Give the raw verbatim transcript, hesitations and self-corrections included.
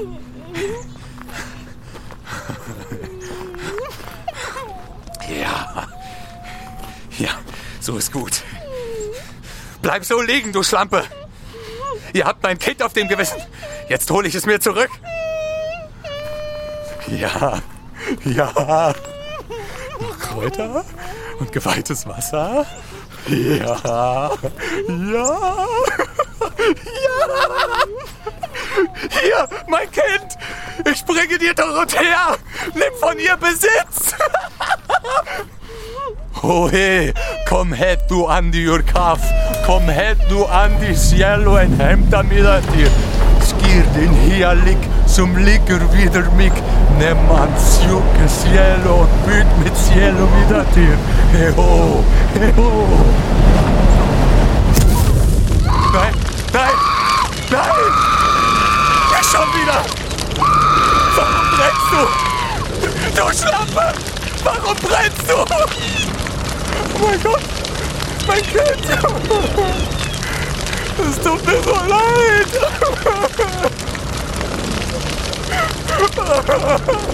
Ja. Ja, so ist gut. Bleib so liegen, du Schlampe. Ihr habt mein Kind auf dem Gewissen. Jetzt hole ich es mir zurück. Ja, ja. Kräuter und geweihtes Wasser. Ja, ja, ja. Hier, mein Kind. Ich bringe dir Dorothea. Nimm von ihr Besitz. Ohe, kom hit du Andi Jurkaf. Kom hit du Andi cielo en hämta mida dir. Skir din healik som ligger vidare mig. Nimm ans juke cielo och byt mitt cielo vida dir. Heho, heho. Nein, nein, nein. Ja, schon wieder. Warum brennst du? Du Schlampe. Warum brennst du? Oh mein Gott, mein Kind! Es tut mir so leid!